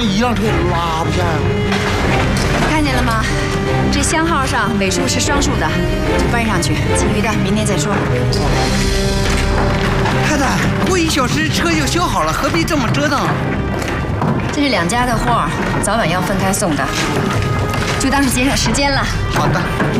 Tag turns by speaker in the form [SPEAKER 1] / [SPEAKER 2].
[SPEAKER 1] 一辆车也拉不下呀。
[SPEAKER 2] 看见了吗？这箱号上尾数是双数的，就搬上去，其余的明天再说。
[SPEAKER 3] 太太，过1小时车就修好了，何必这么折腾？
[SPEAKER 2] 这是2家的货，早晚要分开送的，就当是节省时间了。
[SPEAKER 3] 好的。